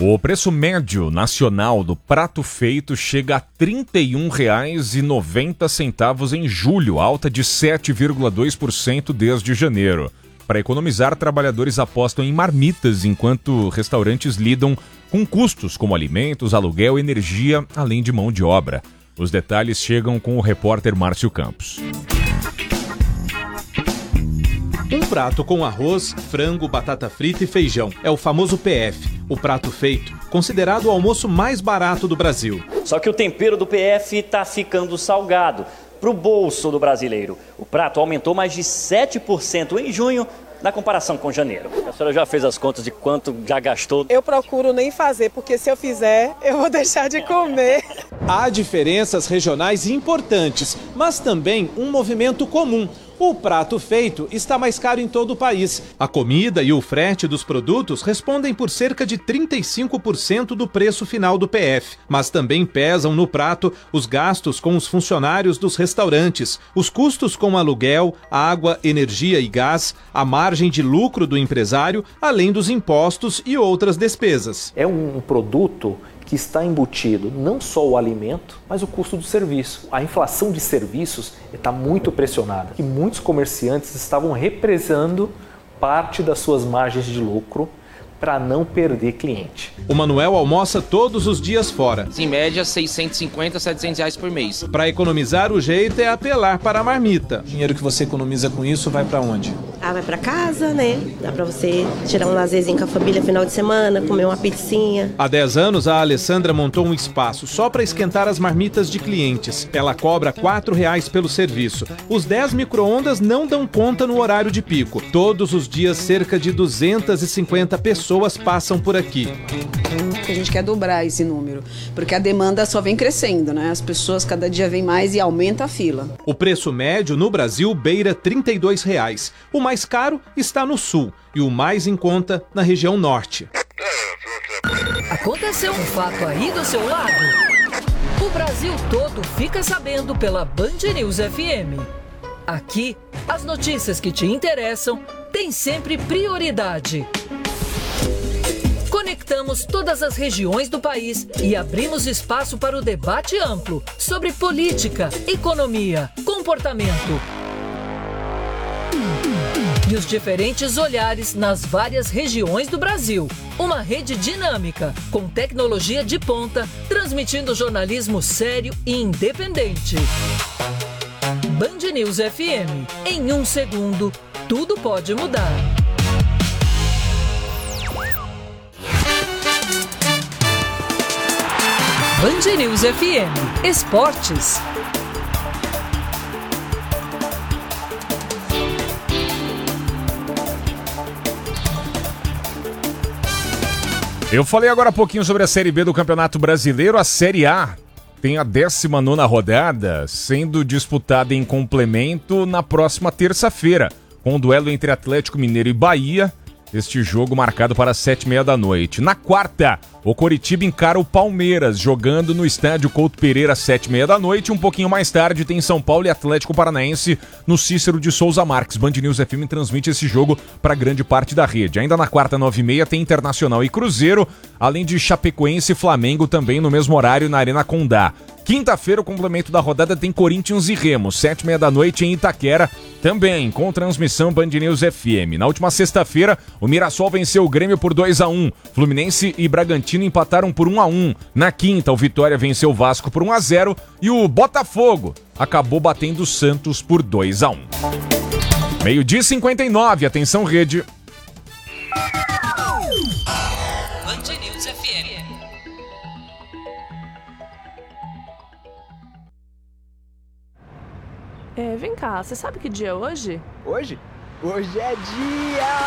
O preço médio nacional do prato feito chega a R$ 31,90 em julho, alta de 7,2% desde janeiro. Para economizar, trabalhadores apostam em marmitas, enquanto restaurantes lidam com custos como alimentos, aluguel, energia, além de mão de obra. Os detalhes chegam com o repórter Márcio Campos. Um prato com arroz, frango, batata frita e feijão. É o famoso PF, o prato feito, considerado o almoço mais barato do Brasil. Só que o tempero do PF está ficando salgado para o bolso do brasileiro. O prato aumentou mais de 7% em junho, na comparação com janeiro. A senhora já fez as contas de quanto já gastou? Eu procuro nem fazer, porque se eu fizer, eu vou deixar de comer. Há diferenças regionais importantes, mas também um movimento comum. O prato feito está mais caro em todo o país. A comida e o frete dos produtos respondem por cerca de 35% do preço final do PF. Mas também pesam no prato os gastos com os funcionários dos restaurantes, os custos com aluguel, água, energia e gás, a margem de lucro do empresário, além dos impostos e outras despesas. É um produto que está embutido não só o alimento, mas o custo do serviço. A inflação de serviços está muito pressionada e muitos comerciantes estavam represando parte das suas margens de lucro para não perder cliente. O Manuel almoça todos os dias fora. Em média, R$650, R$700 por mês. Para economizar, o jeito é apelar para a marmita. O dinheiro que você economiza com isso vai para onde? Vai para casa, né? Dá para você tirar um lazerzinho com a família final de semana, comer uma pizzinha. Há 10 anos, a Alessandra montou um espaço só para esquentar as marmitas de clientes. Ela cobra R$ 4,00 pelo serviço. Os 10 micro-ondas não dão conta no horário de pico. Todos os dias, cerca de 250 pessoas passam por aqui. A gente quer dobrar esse número, porque a demanda só vem crescendo, né? As pessoas cada dia vêm mais e aumenta a fila. O preço médio no Brasil beira R$ 32,00. O mais caro está no sul e o mais em conta na região norte. Aconteceu um fato aí do seu lado? O Brasil todo fica sabendo pela Band News FM. Aqui, as notícias que te interessam têm sempre prioridade. Conectamos todas as regiões do país e abrimos espaço para o debate amplo sobre política, economia, comportamento e os diferentes olhares nas várias regiões do Brasil. Uma rede dinâmica, com tecnologia de ponta, transmitindo jornalismo sério e independente. Band News FM. Em 1 segundo, tudo pode mudar. Band News FM. Esportes. Eu falei agora há pouquinho sobre a Série B do Campeonato Brasileiro. A Série A tem a 19ª rodada, sendo disputada em complemento na próxima terça-feira, com o duelo entre Atlético Mineiro e Bahia. Este jogo marcado para as 19h30. Na quarta, o Coritiba encara o Palmeiras, jogando no estádio Couto Pereira às 19h30. Um pouquinho mais tarde tem São Paulo e Atlético Paranaense no Cícero de Souza Marques. Band News FM transmite esse jogo para grande parte da rede. Ainda na quarta, 9h30, tem Internacional e Cruzeiro, além de Chapecoense e Flamengo também no mesmo horário na Arena Condá. Quinta-feira, o complemento da rodada tem Corinthians e Remo, 19h30 em Itaquera, também com transmissão Band News FM. Na última sexta-feira, o Mirassol venceu o Grêmio por 2-1. Fluminense e Bragantino empataram por 1-1. Na quinta, o Vitória venceu o Vasco por 1-0 e o Botafogo acabou batendo o Santos por 2-1. 12h59, atenção rede. Band News FM. Vem cá, você sabe que dia é hoje? Hoje? Hoje é dia...